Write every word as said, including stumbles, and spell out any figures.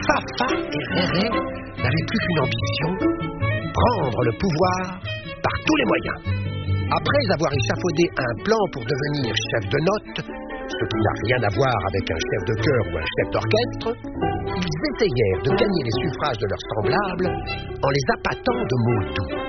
Fafa et Réré n'avaient plus qu'une ambition, prendre le pouvoir par tous les moyens. Après avoir échafaudé un plan pour devenir chef de note, ce qui n'a rien à voir avec un chef de chœur ou un chef d'orchestre, ils essayèrent de gagner les suffrages de leurs semblables en les appâtant de mots doux.